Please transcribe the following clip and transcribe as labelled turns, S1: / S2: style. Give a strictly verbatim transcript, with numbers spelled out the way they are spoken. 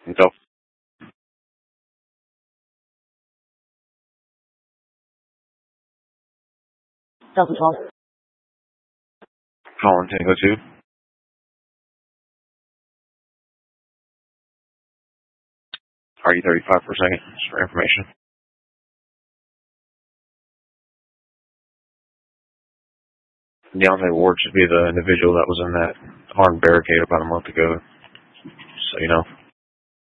S1: Então,
S2: Delta twelve.
S1: Colin Tango two. R E thirty-five per second, just for information. Deontay Ward should be the individual that was in that armed barricade about a month ago. So, you know.